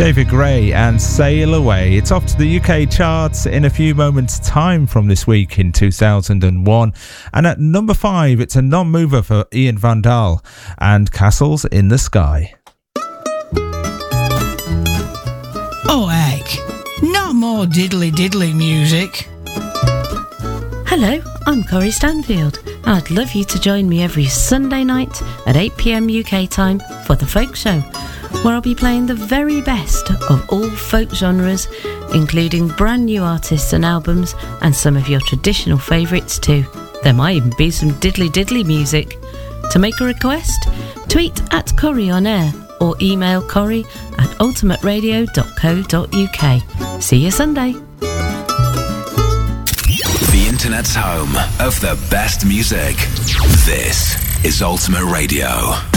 David Gray and Sail Away. It's off to the UK charts in a few moments' time from this week in 2001. And at number 5, it's a non-mover for Ian Van Dahl and Castles in the Sky. Oh heck, not more diddly music. Hello, I'm Corrie Stanfield, and I'd love you to join me every Sunday night at 8 p.m. UK time for The Folk Show, where I'll be playing the very best of all folk genres, including brand new artists and albums, and some of your traditional favourites too. There might even be some diddly music. To make a request, tweet at Corrie on air or email corrie@ultimateradio.co.uk. See you Sunday. The internet's home of the best music. This is Ultimate Radio.